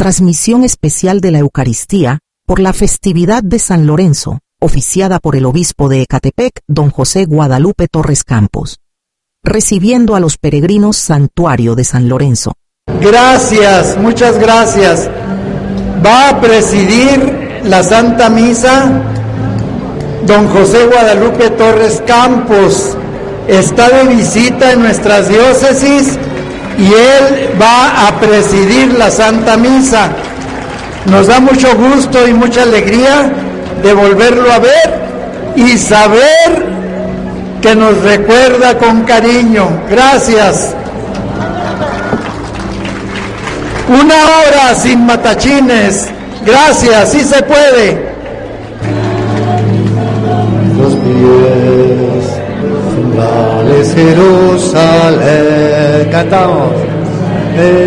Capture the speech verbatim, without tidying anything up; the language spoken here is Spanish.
transmisión especial de la Eucaristía por la festividad de San Lorenzo, oficiada por el obispo de Ecatepec, don José Guadalupe Torres Campos. Recibiendo a los peregrinos Santuario de San Lorenzo. Gracias, muchas gracias. Va a presidir la Santa Misa don José Guadalupe Torres Campos. Está de visita en nuestras diócesis y él va a presidir la Santa Misa. Nos da mucho gusto y mucha alegría de volverlo a ver y saber que nos recuerda con cariño. Gracias. Una hora sin matachines. Gracias, sí se puede. Los pies, fundales Jerusalén, cantamos.